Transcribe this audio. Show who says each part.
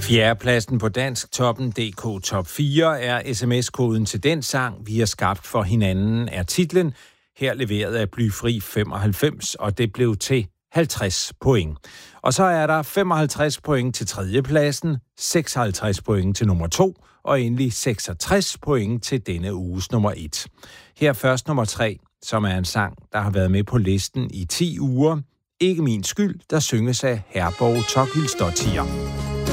Speaker 1: Fjerdepladsen på dansktoppen.dk Top 4 er sms-koden til den sang, vi har skabt for hinanden, er titlen. Her leveret af Blyfri 95, og det blev til 50 point. Og så er der 55 point til tredjepladsen, 56 point til nummer 2, og endelig 66 point til denne uges nummer 1. Her først nummer 3, som er en sang, der har været med på listen i 10 uger. Ikke min skyld, der synges af Herborg Tokilsdottir.